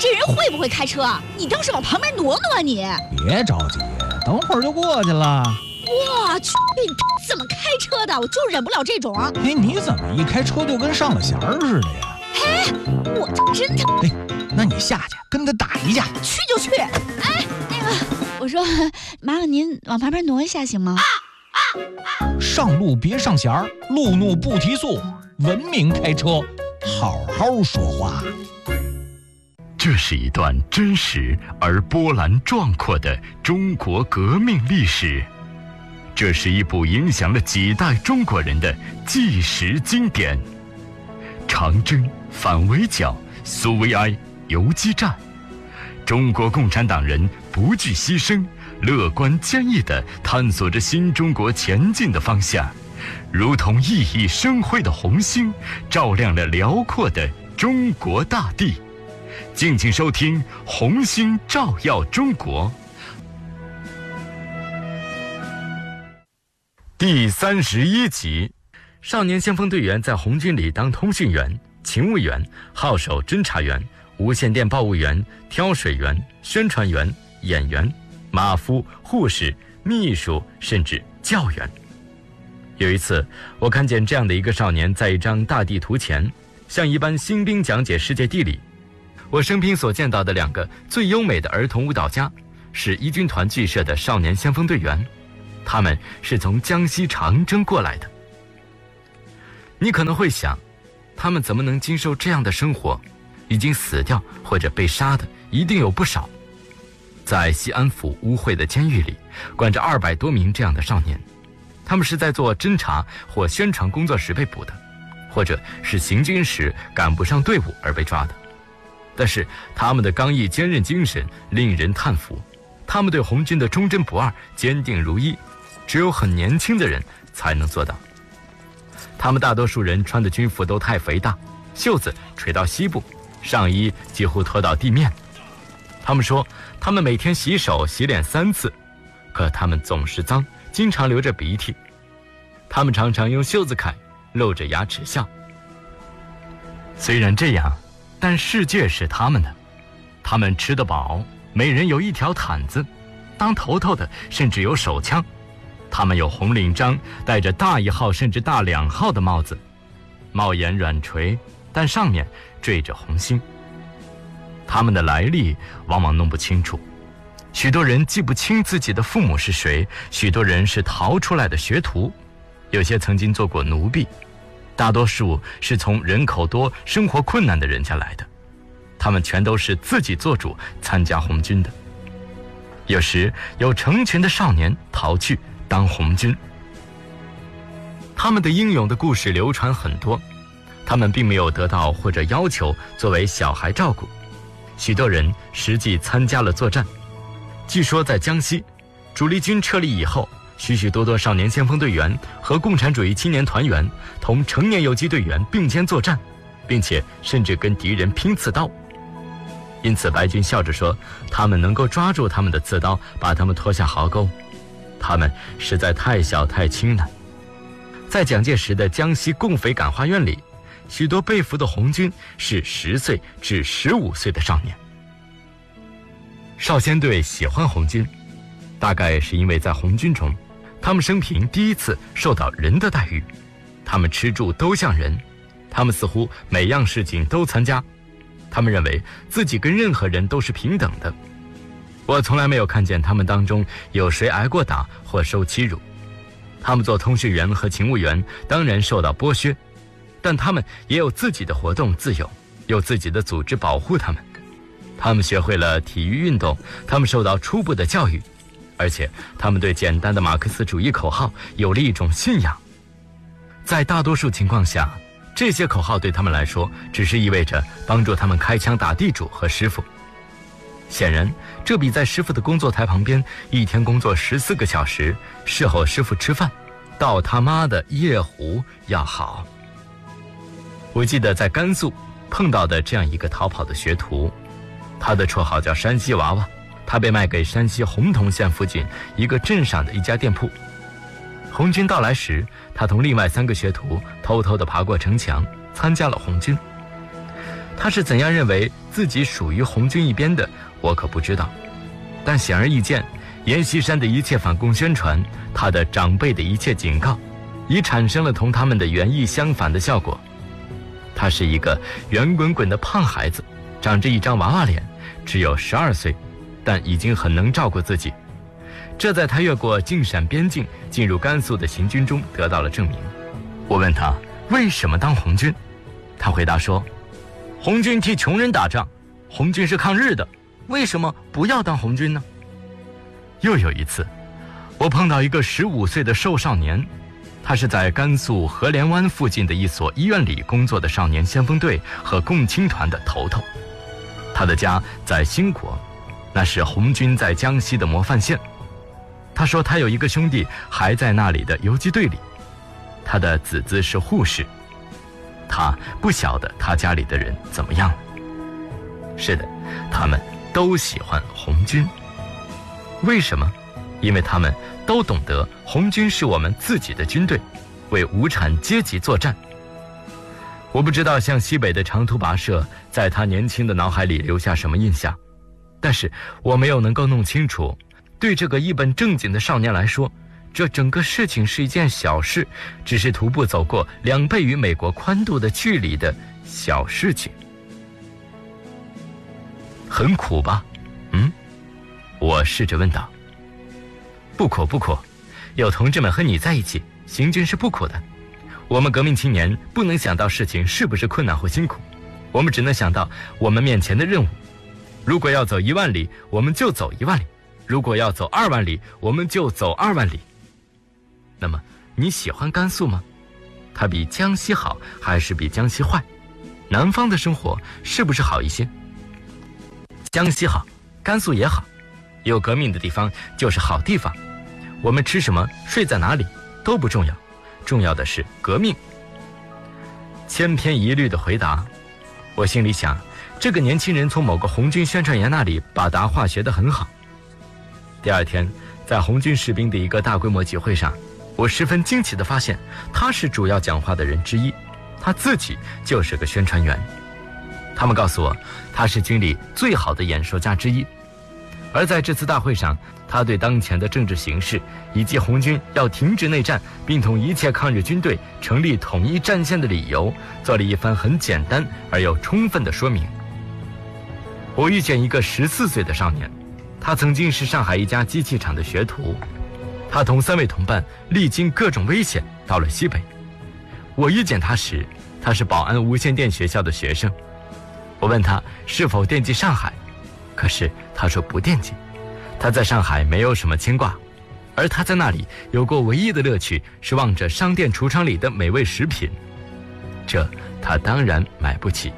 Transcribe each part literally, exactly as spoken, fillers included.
这人会不会开车？你倒是往旁边挪挪啊你！ 别着急，等会儿就过去了。 我去，怎么开车的？我就忍不了这种。 哎，你怎么一开车就跟上了弦儿似的呀？ 哎，我这真的…… 哎，那你下去跟他打一架。 去就去。哎，那个，我说，麻烦您往旁边挪一下行吗？啊啊啊、上路别上弦儿，路怒不提速，文明开车，好好说话。 这是一段真实而波澜壮阔的中国革命历史，这是一部影响了几代中国人的纪实经典。长征、反围剿、苏维埃、游击战，中国共产党人不惧牺牲，乐观坚毅地探索着新中国前进的方向，如同熠熠生辉的红星，照亮了辽阔的中国大地。敬请收听《红星照耀中国》第三十一集。少年先锋队员在红军里当通讯员、勤务员、号手侦察员、无线电报务员、挑水员、宣传员、演员、马夫、护士、秘书，甚至教员。有一次，我看见这样的一个少年在一张大地图前，向一班新兵讲解世界地理。我生平所见到的两个最优美的儿童舞蹈家，是一军团剧社的少年先锋队员，他们是从江西长征过来的。你可能会想，他们怎么能经受这样的生活？已经死掉或者被杀的一定有不少。在西安府污秽的监狱里，关着二百多名这样的少年，他们是在做侦察或宣传工作时被捕的，或者是行军时赶不上队伍而被抓的。但是他们的刚毅坚韧精神令人叹服，他们对红军的忠贞不二、坚定如一，只有很年轻的人才能做到。他们大多数人穿的军服都太肥大，袖子垂到膝部，上衣几乎拖到地面。他们说他们每天洗手洗脸三次，可他们总是脏，经常流着鼻涕。他们常常用袖子揩，露着牙齿笑。虽然这样，但世界是他们的，他们吃得饱，每人有一条毯子，当头头的甚至有手枪。他们有红领章，戴着大一号甚至大两号的帽子，帽檐软垂，但上面缀着红星。他们的来历往往弄不清楚，许多人记不清自己的父母是谁，许多人是逃出来的学徒，有些曾经做过奴婢，大多数是从人口多、生活困难的人家来的，他们全都是自己做主参加红军的。有时有成群的少年逃去当红军。他们的英勇的故事流传很多，他们并没有得到或者要求作为小孩照顾，许多人实际参加了作战。据说在江西，主力军撤离以后，许许多多少年先锋队员和共产主义青年团员同成年游击队员并肩作战，并且甚至跟敌人拼刺刀。因此白军笑着说，他们能够抓住他们的刺刀，把他们拖下壕沟，他们实在太小太轻了。在蒋介石的江西共匪感化院里，许多被俘的红军是十岁至十五岁的少年。少先队喜欢红军，大概是因为在红军中，他们生平第一次受到人的待遇，他们吃住都像人，他们似乎每样事情都参加，他们认为自己跟任何人都是平等的。我从来没有看见他们当中有谁挨过打或受欺辱。他们做通讯员和勤务员当然受到剥削，但他们也有自己的活动自由，有自己的组织保护他们。他们学会了体育运动，他们受到初步的教育，而且他们对简单的马克思主义口号有了一种信仰。在大多数情况下，这些口号对他们来说只是意味着帮助他们开枪打地主和师傅。显然这比在师傅的工作台旁边一天工作十四个小时侍候师傅吃饭到他妈的夜壶要好。我记得在甘肃碰到的这样一个逃跑的学徒，他的绰号叫山西娃娃，他被卖给山西洪洞县附近一个镇上的一家店铺。红军到来时，他同另外三个学徒偷偷地爬过城墙，参加了红军。 他是怎样认为自己属于红军一边的，我可不知道。但显而易见，阎锡山的一切反共宣传，他的长辈的一切警告，已产生了同他们的原意相反的效果。他是一个圆滚滚的胖孩子，长着一张娃娃脸，只有十二岁，但已经很能照顾自己。这在他越过晋陕边境进入甘肃的行军中得到了证明。我问他为什么当红军，他回答说，红军替穷人打仗，红军是抗日的，为什么不要当红军呢？又有一次，我碰到一个十五岁的瘦少年，他是在甘肃合连湾附近的一所医院里工作的少年先锋队和共青团的头头。他的家在兴国，那是红军在江西的模范县。他说他有一个兄弟还在那里的游击队里，他的姊姊是护士。他不晓得他家里的人怎么样了。是的，他们都喜欢红军。为什么？因为他们都懂得红军是我们自己的军队，为无产阶级作战。我不知道像西北的长途跋涉在他年轻的脑海里留下什么印象，但是我没有能够弄清楚，对这个一本正经的少年来说，这整个事情是一件小事，只是徒步走过两倍于美国宽度的距离的小事情。很苦吧？嗯？我试着问道。不苦不苦，有同志们和你在一起，行军是不苦的。我们革命青年不能想到事情是不是困难或辛苦，我们只能想到我们面前的任务。如果要走一万里，我们就走一万里；如果要走二万里，我们就走二万里。那么你喜欢甘肃吗？它比江西好还是比江西坏？南方的生活是不是好一些？江西好，甘肃也好，有革命的地方就是好地方。我们吃什么，睡在哪里都不重要，重要的是革命。千篇一律的回答，我心里想，这个年轻人从某个红军宣传员那里把答话学得很好。第二天，在红军士兵的一个大规模集会上，我十分惊奇地发现，他是主要讲话的人之一，他自己就是个宣传员。他们告诉我，他是军里最好的演说家之一。而在这次大会上，他对当前的政治形势以及红军要停止内战并同一切抗日军队成立统一战线的理由，做了一番很简单而又充分的说明。我遇见一个十四岁的少年，他曾经是上海一家机器厂的学徒，他同三位同伴历经各种危险到了西北。我遇见他时，他是宝安无线电学校的学生。我问他是否惦记上海，可是他说不惦记，他在上海没有什么牵挂，而他在那里有过唯一的乐趣是望着商店橱窗里的美味食品，这他当然买不起。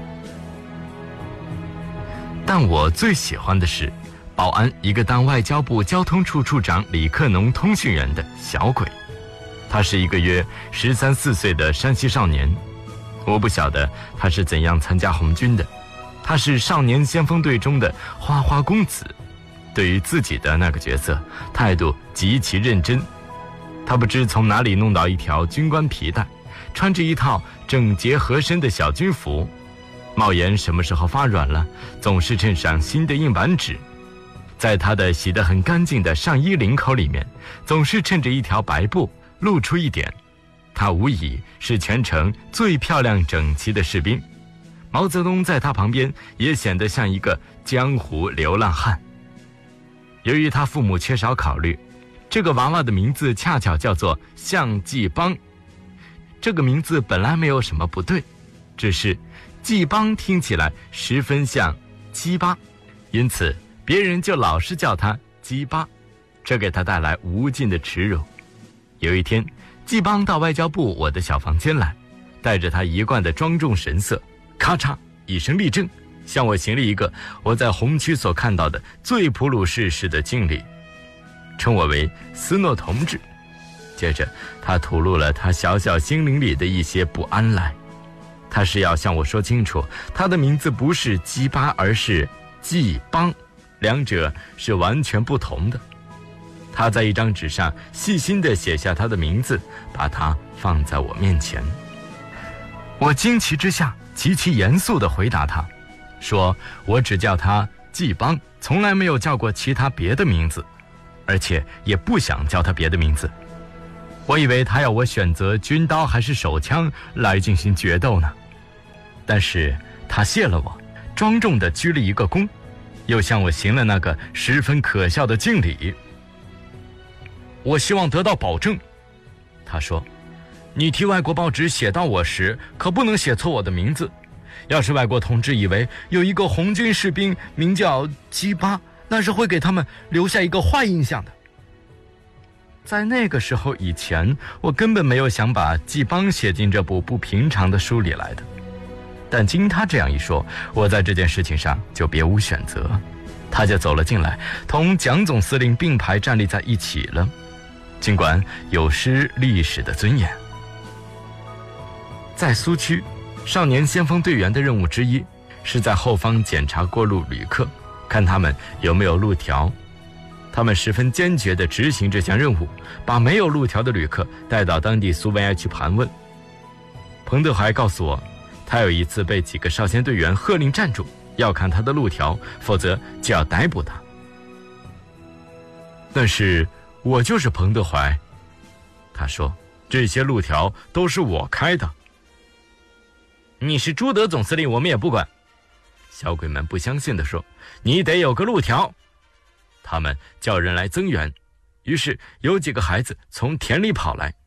但我最喜欢的是宝安一个当外交部交通处处长李克农通讯员的小鬼，他是一个约十三四岁的山西少年。我不晓得他是怎样参加红军的，他是少年先锋队中的花花公子，对于自己的那个角色态度极其认真。他不知从哪里弄到一条军官皮带，穿着一套整洁合身的小军服，帽檐什么时候发软了，总是衬上新的硬板纸。在他的洗得很干净的上衣领口里面，总是衬着一条白布，露出一点。他无疑是全城最漂亮整齐的士兵。毛泽东在他旁边也显得像一个江湖流浪汉。由于他父母缺少考虑，这个娃娃的名字恰巧叫做向继邦。这个名字本来没有什么不对，只是继邦听起来十分像鸡巴，因此别人就老是叫他鸡巴，这给他带来无尽的耻辱。有一天，继邦到外交部我的小房间来，带着他一贯的庄重神色，咔嚓一声立正，向我行了一个我在红区所看到的最普鲁士式的敬礼，称我为斯诺同志。接着他吐露了他小小心灵里的一些不安来，他是要向我说清楚，他的名字不是鸡巴，而是继邦，两者是完全不同的。他在一张纸上细心地写下他的名字，把它放在我面前。我惊奇之下极其严肃地回答他，说我只叫他季邦，从来没有叫过其他别的名字，而且也不想叫他别的名字。我以为他要我选择军刀还是手枪来进行决斗呢，但是他谢了我，庄重地鞠了一个躬，又向我行了那个十分可笑的敬礼。我希望得到保证，他说，你替外国报纸写到我时，可不能写错我的名字。要是外国同志以为有一个红军士兵名叫基巴，那是会给他们留下一个坏印象的。在那个时候以前，我根本没有想把季邦写进这部不平常的书里来的。但经他这样一说，我在这件事情上就别无选择。他就走了进来，同蒋总司令并排站立在一起了，尽管有失历史的尊严。在苏区，少年先锋队员的任务之一是在后方检查过路旅客，看他们有没有路条。他们十分坚决地执行这项任务，把没有路条的旅客带到当地苏维埃去盘问。彭德怀告诉我，他有一次被几个少先队员喝令站住，要看他的路条，否则就要逮捕他。但是我就是彭德怀，他说，这些路条都是我开的。你是朱德总司令，我们也不管。小鬼们不相信地说，你得有个路条。他们叫人来增援，于是有几个孩子从田里跑来，